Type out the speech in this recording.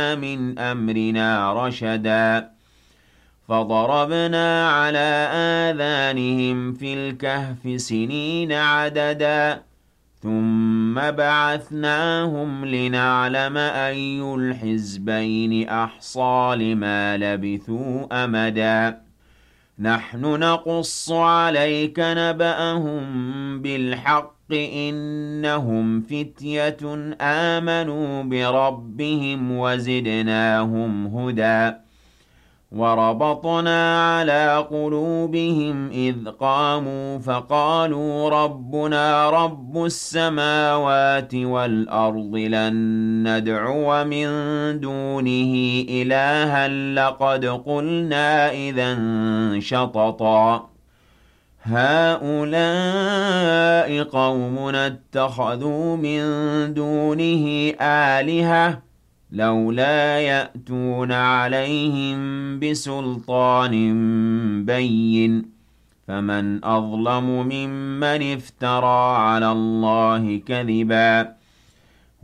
مِنْ أَمْرِنَا رَشَدًا فَضَرَبْنَا عَلَىٰ آذَانِهِمْ فِي الْكَهْفِ سِنِينَ عَدَدًا ثُمَّ بَعَثْنَاهُمْ لِنَعْلَمَ أَيُّ الْحِزْبَيْنِ أَحْصَىٰ لِمَا لَبِثُوا أَمَدًا نَّحْنُ نَقُصُّ عَلَيْكَ نَبَأَهُم بِالْحَقِّ ۚ إِنَّهُمْ فِتْيَةٌ آمَنُوا بِرَبِّهِمْ وَزِدْنَاهُمْ هُدًى وَرَبَطْنَا عَلَىٰ قُلُوبِهِمْ إِذْ قَامُوا فَقَالُوا رَبُّنَا رَبُّ السَّمَاوَاتِ وَالْأَرْضِ لَن نَّدْعُوَ مِن دُونِهِ إِلَٰهًا لَّقَدْ قُلْنَا إِذًا شَطَطًا هَٰؤُلَاءِ قَوْمُنَا اتَّخَذُوا مِن دُونِهِ آلِهَةً لَّوْلَا يَأْتُونَ عَلَيْهِم بِسُلْطَانٍ بَيِّنٍ فَمَنْ أَظْلَمُ مِمَّنِ افْتَرَىٰ عَلَى اللَّهِ كَذِبًا